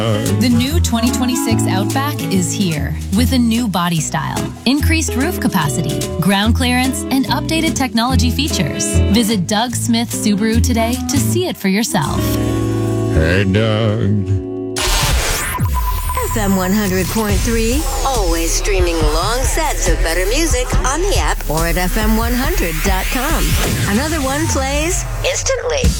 The new 2026 Outback is here with a new body style, increased roof capacity, ground clearance, and updated technology features. Visit Doug Smith Subaru today to see it for yourself. Hey, Doug. FM 100.3, always streaming long sets of better music on the app or at FM100.com. Another one plays instantly.